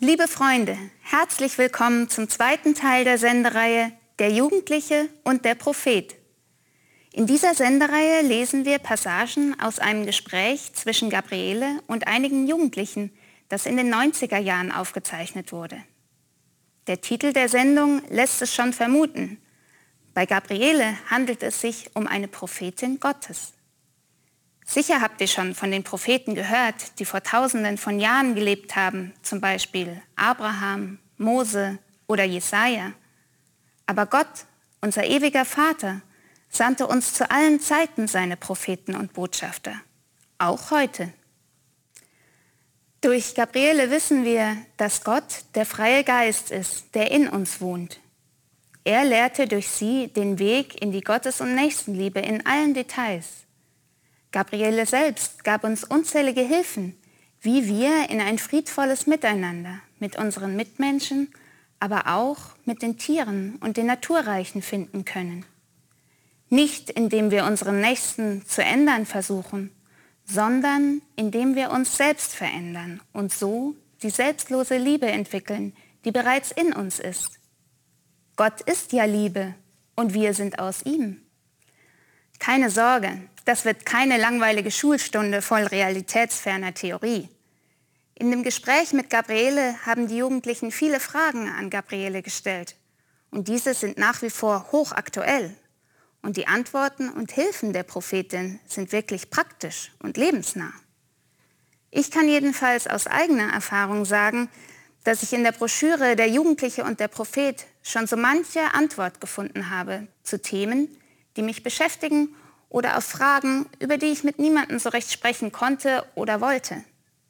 Liebe Freunde, herzlich willkommen zum zweiten Teil der Sendereihe Der Jugendliche und der Prophet. In dieser Sendereihe lesen wir Passagen aus einem Gespräch zwischen Gabriele und einigen Jugendlichen, das in den 90er Jahren aufgezeichnet wurde. Der Titel der Sendung lässt es schon vermuten. Bei Gabriele handelt es sich um eine Prophetin Gottes. Sicher habt ihr schon von den Propheten gehört, die vor Tausenden von Jahren gelebt haben, zum Beispiel Abraham, Mose oder Jesaja. Aber Gott, unser ewiger Vater, sandte uns zu allen Zeiten seine Propheten und Botschafter, auch heute. Durch Gabriele wissen wir, dass Gott der freie Geist ist, der in uns wohnt. Er lehrte durch sie den Weg in die Gottes- und Nächstenliebe in allen Details. Gabriele selbst gab uns unzählige Hilfen, wie wir in ein friedvolles Miteinander mit unseren Mitmenschen, aber auch mit den Tieren und den Naturreichen finden können. Nicht indem wir unseren Nächsten zu ändern versuchen, sondern indem wir uns selbst verändern und so die selbstlose Liebe entwickeln, die bereits in uns ist. Gott ist ja Liebe und wir sind aus ihm. Keine Sorge, das wird keine langweilige Schulstunde voll realitätsferner Theorie. In dem Gespräch mit Gabriele haben die Jugendlichen viele Fragen an Gabriele gestellt. Und diese sind nach wie vor hochaktuell. Und die Antworten und Hilfen der Prophetin sind wirklich praktisch und lebensnah. Ich kann jedenfalls aus eigener Erfahrung sagen, dass ich in der Broschüre Der Jugendliche und der Prophet schon so manche Antwort gefunden habe zu Themen, die mich beschäftigen oder auf Fragen, über die ich mit niemandem so recht sprechen konnte oder wollte.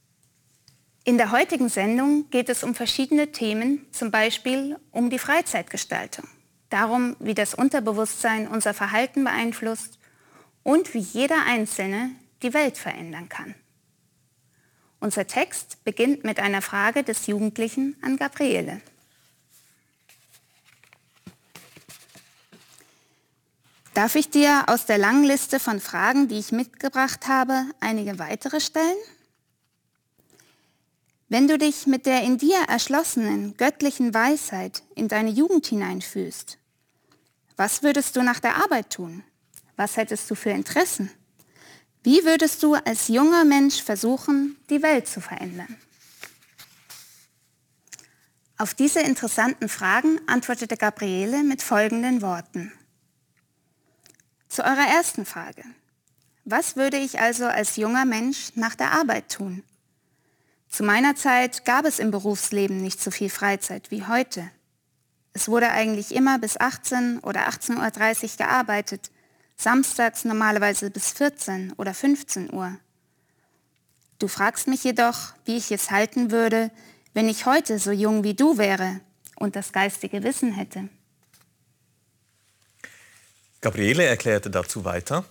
In der heutigen Sendung geht es um verschiedene Themen, zum Beispiel um die Freizeitgestaltung, darum, wie das Unterbewusstsein unser Verhalten beeinflusst und wie jeder Einzelne die Welt verändern kann. Unser Text beginnt mit einer Frage des Jugendlichen an Gabriele. Darf ich dir aus der langen Liste von Fragen, die ich mitgebracht habe, einige weitere stellen? Wenn du dich mit der in dir erschlossenen göttlichen Weisheit in deine Jugend hineinfühlst, was würdest du nach der Arbeit tun? Was hättest du für Interessen? Wie würdest du als junger Mensch versuchen, die Welt zu verändern? Auf diese interessanten Fragen antwortete Gabriele mit folgenden Worten. Zu eurer ersten Frage. Was würde ich also als junger Mensch nach der Arbeit tun? Zu meiner Zeit gab es im Berufsleben nicht so viel Freizeit wie heute. Es wurde eigentlich immer bis 18 oder 18:30 Uhr gearbeitet, samstags normalerweise bis 14 oder 15 Uhr. Du fragst mich jedoch, wie ich es halten würde, wenn ich heute so jung wie du wäre und das geistige Wissen hätte. Gabriele erklärte dazu weiter: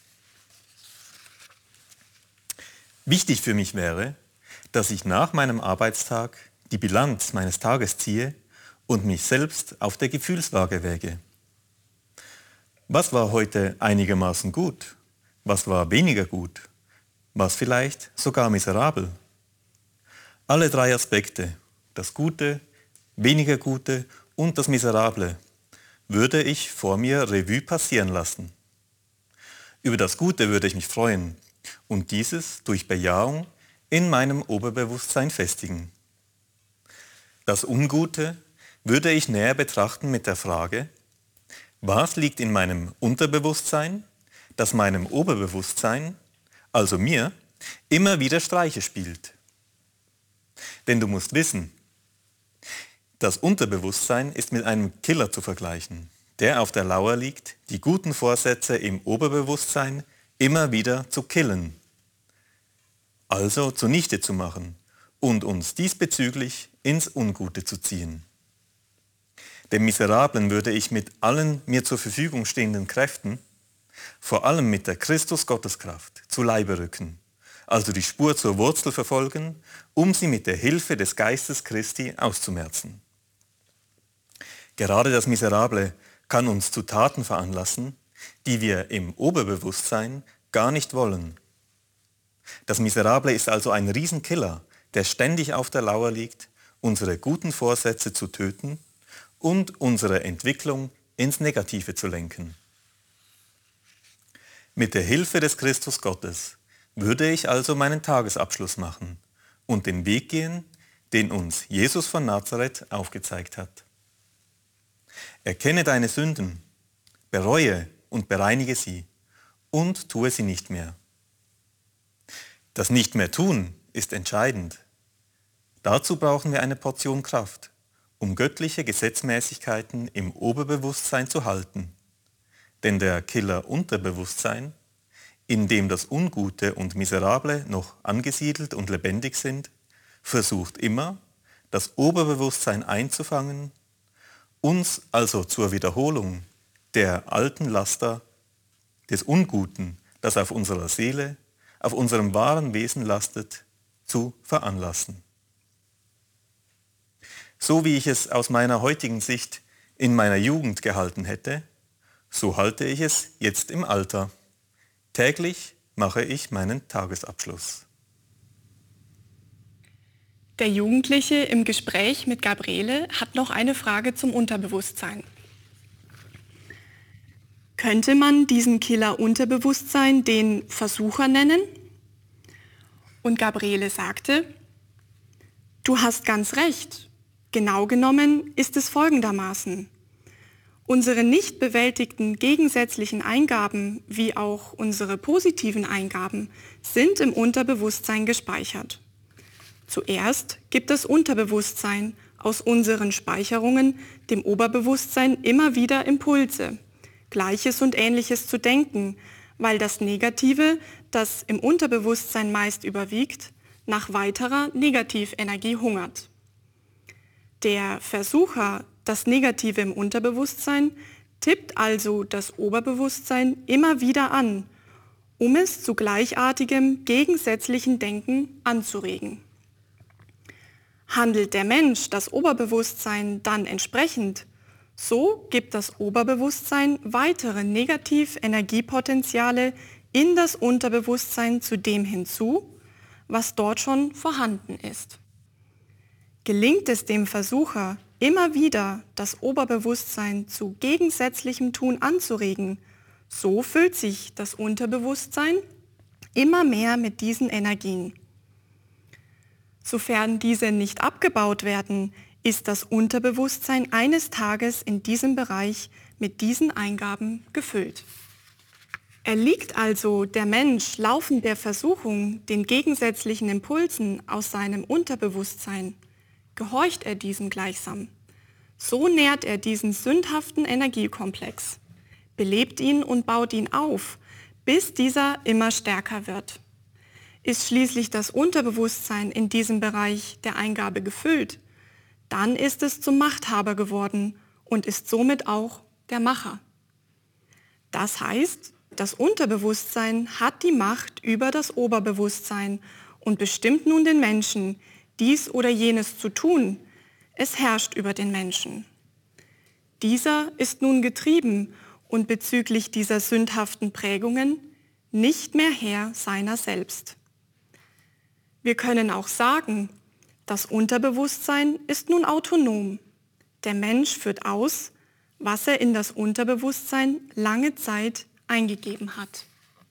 Wichtig für mich wäre, dass ich nach meinem Arbeitstag die Bilanz meines Tages ziehe und mich selbst auf der Gefühlswaage wäge. Was war heute einigermaßen gut? Was war weniger gut? Was vielleicht sogar miserabel? Alle drei Aspekte, das Gute, weniger Gute und das Miserable, würde ich vor mir Revue passieren lassen. Über das Gute würde ich mich freuen und dieses durch Bejahung in meinem Oberbewusstsein festigen. Das Ungute würde ich näher betrachten mit der Frage, was liegt in meinem Unterbewusstsein, das meinem Oberbewusstsein, also mir, immer wieder Streiche spielt. Denn du musst wissen, das Unterbewusstsein ist mit einem Killer zu vergleichen, der auf der Lauer liegt, die guten Vorsätze im Oberbewusstsein immer wieder zu killen, also zunichte zu machen und uns diesbezüglich ins Ungute zu ziehen. Dem Miserablen würde ich mit allen mir zur Verfügung stehenden Kräften, vor allem mit der Christus-Gotteskraft, zu Leibe rücken, also die Spur zur Wurzel verfolgen, um sie mit der Hilfe des Geistes Christi auszumerzen. Gerade das Miserable kann uns zu Taten veranlassen, die wir im Oberbewusstsein gar nicht wollen. Das Miserable ist also ein Riesenkiller, der ständig auf der Lauer liegt unsere guten Vorsätze zu töten und unsere Entwicklung ins Negative zu lenken. Mit der Hilfe des Christus Gottes würde ich also meinen Tagesabschluss machen und den Weg gehen, den uns Jesus von Nazareth aufgezeigt hat. Erkenne deine Sünden, bereue und bereinige sie und tue sie nicht mehr. Das Nicht mehr tun ist entscheidend. Dazu brauchen wir eine Portion Kraft, um göttliche Gesetzmäßigkeiten im Oberbewusstsein zu halten. Denn der Killer Unterbewusstsein, in dem das Ungute und Miserable noch angesiedelt und lebendig sind, versucht immer, das Oberbewusstsein einzufangen, uns also zur Wiederholung der alten Laster des Unguten, das auf unserer Seele, auf unserem wahren Wesen lastet, zu veranlassen. So wie ich es aus meiner heutigen Sicht in meiner Jugend gehalten hätte, so halte ich es jetzt im Alter. Täglich mache ich meinen Tagesabschluss. Der Jugendliche im Gespräch mit Gabriele hat noch eine Frage zum Unterbewusstsein. Könnte man diesen Killer Unterbewusstsein den Versucher nennen? Und Gabriele sagte, du hast ganz recht. Genau genommen ist es folgendermaßen. Unsere nicht bewältigten gegensätzlichen Eingaben wie auch unsere positiven Eingaben sind im Unterbewusstsein gespeichert. Zuerst gibt das Unterbewusstsein aus unseren Speicherungen dem Oberbewusstsein immer wieder Impulse, Gleiches und Ähnliches zu denken, weil das Negative, das im Unterbewusstsein meist überwiegt, nach weiterer Negativenergie hungert. Der Versucher, das Negative im Unterbewusstsein, tippt also das Oberbewusstsein immer wieder an, um es zu gleichartigem, gegensätzlichen Denken anzuregen. Handelt der Mensch das Oberbewusstsein dann entsprechend, so gibt das Oberbewusstsein weitere Negativenergiepotenziale in das Unterbewusstsein zu dem hinzu, was dort schon vorhanden ist. Gelingt es dem Versucher, immer wieder das Oberbewusstsein zu gegensätzlichem Tun anzuregen, so füllt sich das Unterbewusstsein immer mehr mit diesen Energien. Sofern diese nicht abgebaut werden, ist das Unterbewusstsein eines Tages in diesem Bereich mit diesen Eingaben gefüllt. Erliegt also der Mensch laufend der Versuchung, den gegensätzlichen Impulsen aus seinem Unterbewusstsein, gehorcht er diesem gleichsam. So nährt er diesen sündhaften Energiekomplex, belebt ihn und baut ihn auf, bis dieser immer stärker wird. Ist schließlich das Unterbewusstsein in diesem Bereich der Eingabe gefüllt, dann ist es zum Machthaber geworden und ist somit auch der Macher. Das heißt, das Unterbewusstsein hat die Macht über das Oberbewusstsein und bestimmt nun den Menschen, dies oder jenes zu tun. Es herrscht über den Menschen. Dieser ist nun getrieben und bezüglich dieser sündhaften Prägungen nicht mehr Herr seiner selbst. Wir können auch sagen, das Unterbewusstsein ist nun autonom. Der Mensch führt aus, was er in das Unterbewusstsein lange Zeit eingegeben hat.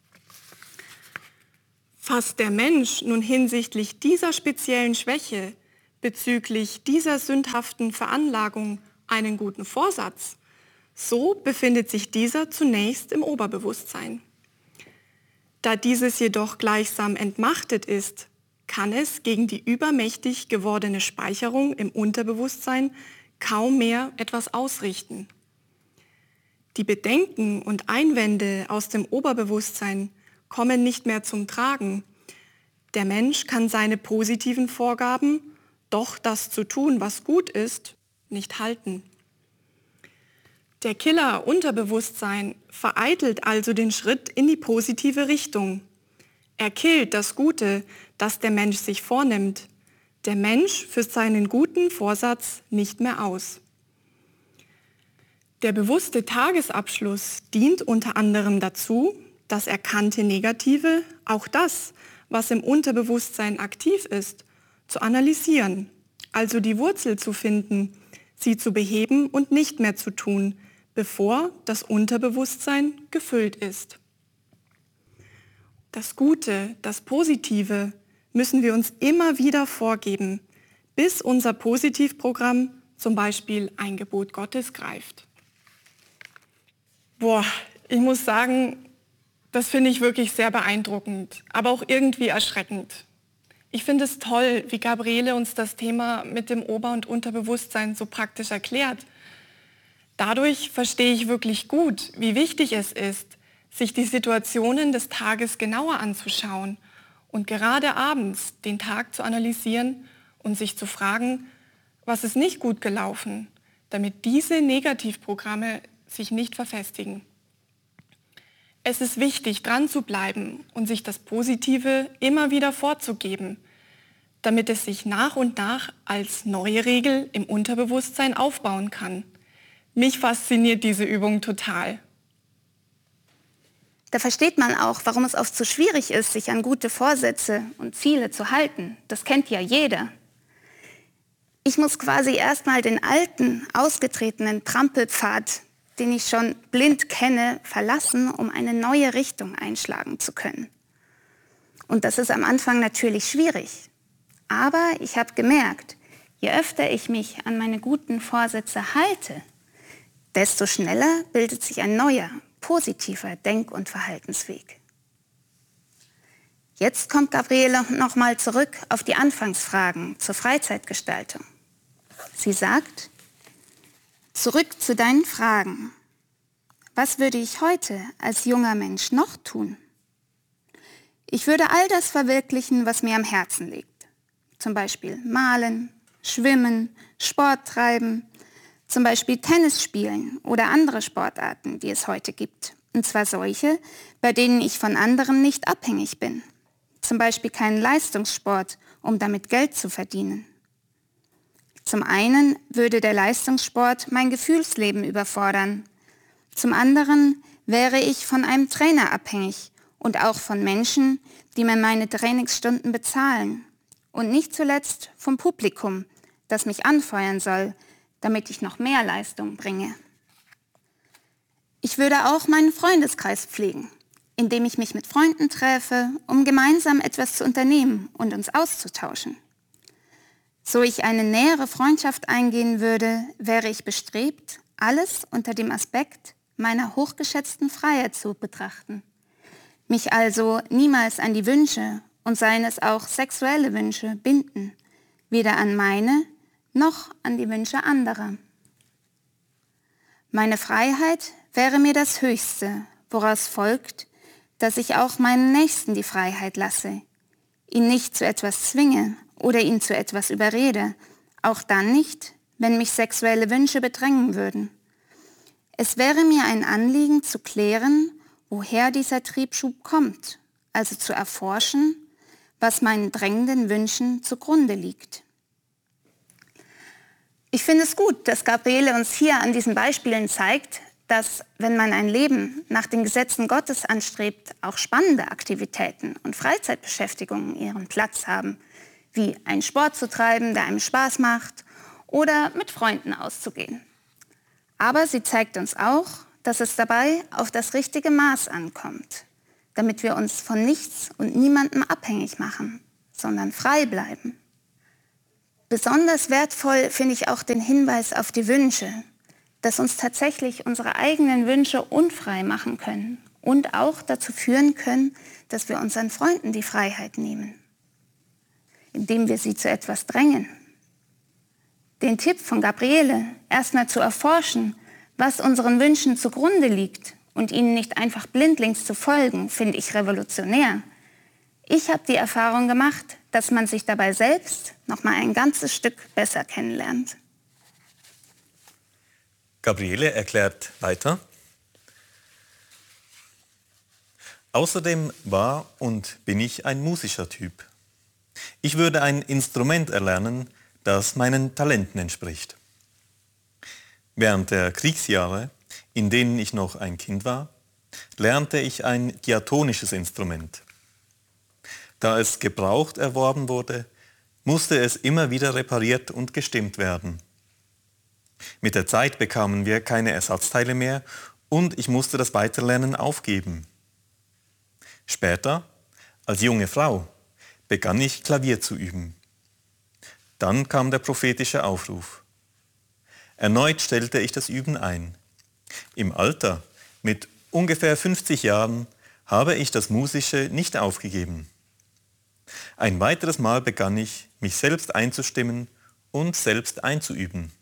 Fasst der Mensch nun hinsichtlich dieser speziellen Schwäche bezüglich dieser sündhaften Veranlagung einen guten Vorsatz, so befindet sich dieser zunächst im Oberbewusstsein. Da dieses jedoch gleichsam entmachtet ist, kann es gegen die übermächtig gewordene Speicherung im Unterbewusstsein kaum mehr etwas ausrichten. Die Bedenken und Einwände aus dem Oberbewusstsein kommen nicht mehr zum Tragen. Der Mensch kann seine positiven Vorgaben, doch das zu tun, was gut ist, nicht halten. Der Killer Unterbewusstsein vereitelt also den Schritt in die positive Richtung. Er killt das Gute, das der Mensch sich vornimmt. Der Mensch führt seinen guten Vorsatz nicht mehr aus. Der bewusste Tagesabschluss dient unter anderem dazu, das erkannte Negative, auch das, was im Unterbewusstsein aktiv ist, zu analysieren, also die Wurzel zu finden, sie zu beheben und nicht mehr zu tun, bevor das Unterbewusstsein gefüllt ist. Das Gute, das Positive müssen wir uns immer wieder vorgeben, bis unser Positivprogramm, zum Beispiel ein Gebot Gottes, greift. Ich muss sagen, das finde ich wirklich sehr beeindruckend, aber auch irgendwie erschreckend. Ich finde es toll, wie Gabriele uns das Thema mit dem Ober- und Unterbewusstsein so praktisch erklärt. Dadurch verstehe ich wirklich gut, wie wichtig es ist, sich die Situationen des Tages genauer anzuschauen und gerade abends den Tag zu analysieren und sich zu fragen, was ist nicht gut gelaufen, damit diese Negativprogramme sich nicht verfestigen. Es ist wichtig, dran zu bleiben und sich das Positive immer wieder vorzugeben, damit es sich nach und nach als neue Regel im Unterbewusstsein aufbauen kann. Mich fasziniert diese Übung total. Da versteht man auch, warum es oft so schwierig ist, sich an gute Vorsätze und Ziele zu halten. Das kennt ja jeder. Ich muss quasi erstmal den alten, ausgetretenen Trampelpfad, den ich schon blind kenne, verlassen, um eine neue Richtung einschlagen zu können. Und das ist am Anfang natürlich schwierig. Aber ich habe gemerkt, je öfter ich mich an meine guten Vorsätze halte, desto schneller bildet sich ein neuer, positiver Denk- und Verhaltensweg. Jetzt kommt Gabriele nochmal zurück auf die Anfangsfragen zur Freizeitgestaltung. Sie sagt: Zurück zu deinen Fragen. Was würde ich heute als junger Mensch noch tun? Ich würde all das verwirklichen, was mir am Herzen liegt. Zum Beispiel malen, schwimmen, Sport treiben, zum Beispiel Tennis spielen oder andere Sportarten, die es heute gibt. Und zwar solche, bei denen ich von anderen nicht abhängig bin. Zum Beispiel keinen Leistungssport, um damit Geld zu verdienen. Zum einen würde der Leistungssport mein Gefühlsleben überfordern. Zum anderen wäre ich von einem Trainer abhängig und auch von Menschen, die mir meine Trainingsstunden bezahlen. Und nicht zuletzt vom Publikum, das mich anfeuern soll, damit ich noch mehr Leistung bringe. Ich würde auch meinen Freundeskreis pflegen, indem ich mich mit Freunden treffe, um gemeinsam etwas zu unternehmen und uns auszutauschen. So ich eine nähere Freundschaft eingehen würde, wäre ich bestrebt, alles unter dem Aspekt meiner hochgeschätzten Freiheit zu betrachten. Mich also niemals an die Wünsche, und seien es auch sexuelle Wünsche, binden, weder an meine noch an die Wünsche anderer. Meine Freiheit wäre mir das Höchste, woraus folgt, dass ich auch meinen Nächsten die Freiheit lasse, ihn nicht zu etwas zwinge oder ihn zu etwas überrede, auch dann nicht, wenn mich sexuelle Wünsche bedrängen würden. Es wäre mir ein Anliegen zu klären, woher dieser Triebschub kommt, also zu erforschen, was meinen drängenden Wünschen zugrunde liegt. Ich finde es gut, dass Gabriele uns hier an diesen Beispielen zeigt, dass, wenn man ein Leben nach den Gesetzen Gottes anstrebt, auch spannende Aktivitäten und Freizeitbeschäftigungen ihren Platz haben, wie einen Sport zu treiben, der einem Spaß macht, oder mit Freunden auszugehen. Aber sie zeigt uns auch, dass es dabei auf das richtige Maß ankommt, damit wir uns von nichts und niemandem abhängig machen, sondern frei bleiben. Besonders wertvoll finde ich auch den Hinweis auf die Wünsche, dass uns tatsächlich unsere eigenen Wünsche unfrei machen können und auch dazu führen können, dass wir unseren Freunden die Freiheit nehmen, indem wir sie zu etwas drängen. Den Tipp von Gabriele, erstmal zu erforschen, was unseren Wünschen zugrunde liegt und ihnen nicht einfach blindlings zu folgen, finde ich revolutionär. Ich habe die Erfahrung gemacht, dass man sich dabei selbst noch mal ein ganzes Stück besser kennenlernt. Gabriele erklärt weiter: Außerdem war und bin ich ein musischer Typ. Ich würde ein Instrument erlernen, das meinen Talenten entspricht. Während der Kriegsjahre, in denen ich noch ein Kind war, lernte ich ein diatonisches Instrument. Da es gebraucht erworben wurde, musste es immer wieder repariert und gestimmt werden. Mit der Zeit bekamen wir keine Ersatzteile mehr und ich musste das Weiterlernen aufgeben. Später, als junge Frau, begann ich Klavier zu üben. Dann kam der prophetische Aufruf. Erneut stellte ich das Üben ein. Im Alter, mit ungefähr 50 Jahren, habe ich das Musische nicht aufgegeben. Ein weiteres Mal begann ich, mich selbst einzustimmen und selbst einzuüben.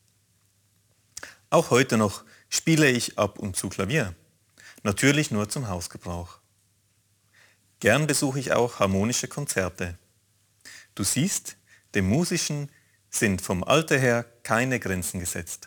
Auch heute noch spiele ich ab und zu Klavier, natürlich nur zum Hausgebrauch. Gern besuche ich auch harmonische Konzerte. Du siehst, dem Musischen sind vom Alter her keine Grenzen gesetzt.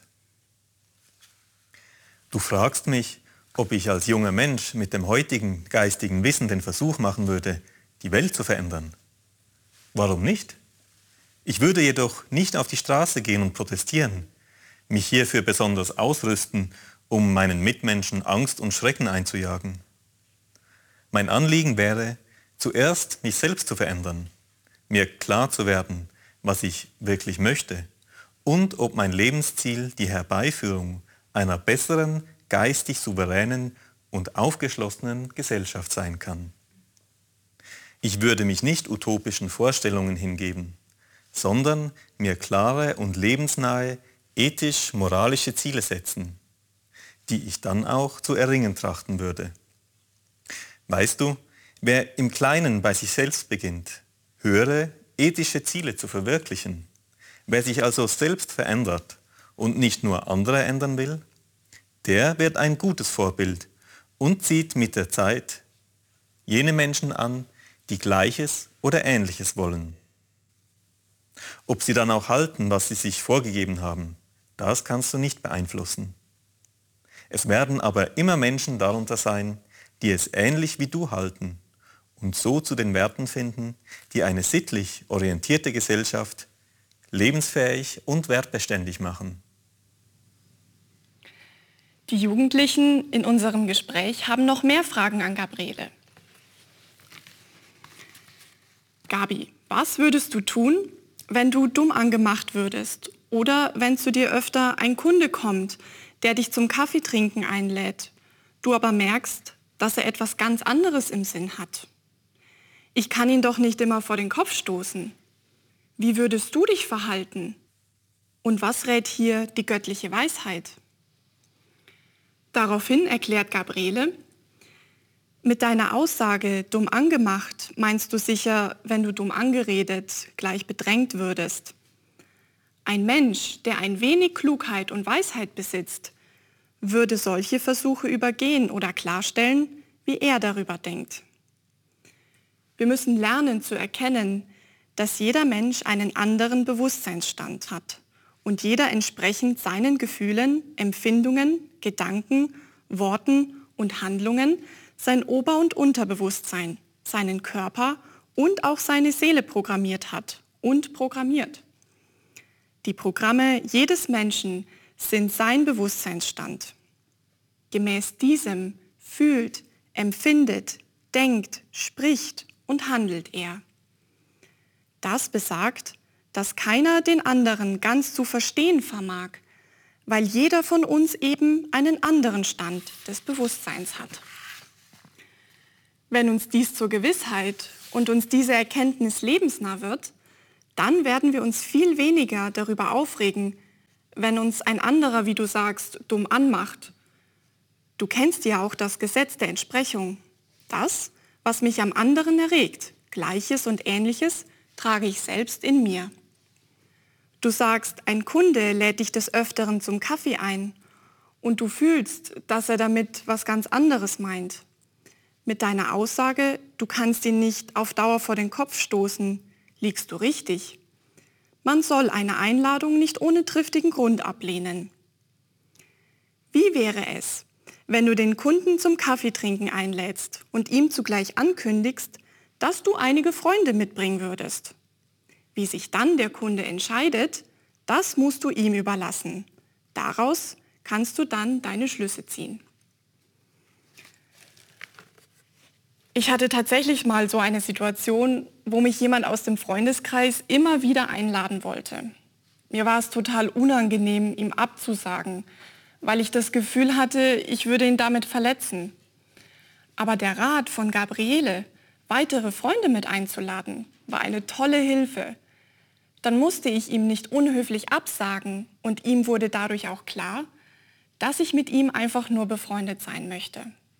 Du fragst mich, ob ich als junger Mensch mit dem heutigen geistigen Wissen den Versuch machen würde, die Welt zu verändern. Warum nicht? Ich würde jedoch nicht auf die Straße gehen und protestieren, mich hierfür besonders ausrüsten, um meinen Mitmenschen Angst und Schrecken einzujagen. Mein Anliegen wäre, zuerst mich selbst zu verändern, mir klar zu werden, was ich wirklich möchte und ob mein Lebensziel die Herbeiführung einer besseren, geistig souveränen und aufgeschlossenen Gesellschaft sein kann. Ich würde mich nicht utopischen Vorstellungen hingeben, sondern mir klare und lebensnahe, ethisch-moralische Ziele setzen, die ich dann auch zu erringen trachten würde. Weißt du, wer im Kleinen bei sich selbst beginnt, höhere, ethische Ziele zu verwirklichen, wer sich also selbst verändert und nicht nur andere ändern will, der wird ein gutes Vorbild und zieht mit der Zeit jene Menschen an, die Gleiches oder Ähnliches wollen. Ob sie dann auch halten, was sie sich vorgegeben haben, das kannst du nicht beeinflussen. Es werden aber immer Menschen darunter sein, die es ähnlich wie du halten und so zu den Werten finden, die eine sittlich orientierte Gesellschaft lebensfähig und wertbeständig machen. Die Jugendlichen in unserem Gespräch haben noch mehr Fragen an Gabriele. Gabi, was würdest du tun, wenn du dumm angemacht würdest oder wenn zu dir öfter ein Kunde kommt, der dich zum Kaffeetrinken einlädt, du aber merkst, dass er etwas ganz anderes im Sinn hat? Ich kann ihn doch nicht immer vor den Kopf stoßen. Wie würdest du dich verhalten? Und was rät hier die göttliche Weisheit? Daraufhin erklärt Gabriele: Mit deiner Aussage dumm angemacht meinst du sicher, wenn du dumm angeredet gleich bedrängt würdest. Ein Mensch, der ein wenig Klugheit und Weisheit besitzt, würde solche Versuche übergehen oder klarstellen, wie er darüber denkt. Wir müssen lernen zu erkennen, dass jeder Mensch einen anderen Bewusstseinsstand hat und jeder entsprechend seinen Gefühlen, Empfindungen, Gedanken, Worten und Handlungen sein Ober- und Unterbewusstsein, seinen Körper und auch seine Seele programmiert hat und programmiert. Die Programme jedes Menschen sind sein Bewusstseinsstand. Gemäß diesem fühlt, empfindet, denkt, spricht und handelt er. Das besagt, dass keiner den anderen ganz zu verstehen vermag, weil jeder von uns eben einen anderen Stand des Bewusstseins hat. Wenn uns dies zur Gewissheit und uns diese Erkenntnis lebensnah wird, dann werden wir uns viel weniger darüber aufregen, wenn uns ein anderer, wie du sagst, dumm anmacht. Du kennst ja auch das Gesetz der Entsprechung. Das, was mich am anderen erregt, Gleiches und Ähnliches, trage ich selbst in mir. Du sagst, ein Kunde lädt dich des Öfteren zum Kaffee ein und du fühlst, dass er damit was ganz anderes meint. Mit deiner Aussage, du kannst ihn nicht auf Dauer vor den Kopf stoßen, liegst du richtig. Man soll eine Einladung nicht ohne triftigen Grund ablehnen. Wie wäre es, wenn du den Kunden zum Kaffeetrinken einlädst und ihm zugleich ankündigst, dass du einige Freunde mitbringen würdest? Wie sich dann der Kunde entscheidet, das musst du ihm überlassen. Daraus kannst du dann deine Schlüsse ziehen. Ich hatte tatsächlich mal so eine Situation, wo mich jemand aus dem Freundeskreis immer wieder einladen wollte. Mir war es total unangenehm, ihm abzusagen, weil ich das Gefühl hatte, ich würde ihn damit verletzen. Aber der Rat von Gabriele, weitere Freunde mit einzuladen, war eine tolle Hilfe. Dann musste ich ihm nicht unhöflich absagen und ihm wurde dadurch auch klar, dass ich mit ihm einfach nur befreundet sein möchte.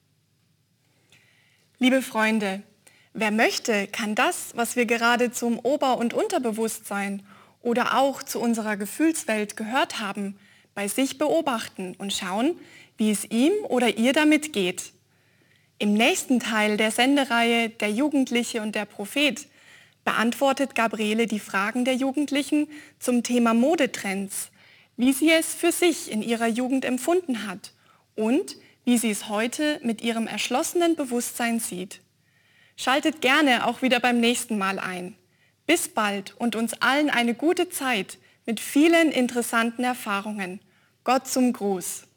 Liebe Freunde, wer möchte, kann das, was wir gerade zum Ober- und Unterbewusstsein oder auch zu unserer Gefühlswelt gehört haben, bei sich beobachten und schauen, wie es ihm oder ihr damit geht. Im nächsten Teil der Sendereihe Der Jugendliche und der Prophet beantwortet Gabriele die Fragen der Jugendlichen zum Thema Modetrends, wie sie es für sich in ihrer Jugend empfunden hat und wie sie es heute mit ihrem erschlossenen Bewusstsein sieht. Schaltet gerne auch wieder beim nächsten Mal ein. Bis bald und uns allen eine gute Zeit mit vielen interessanten Erfahrungen. Gott zum Gruß.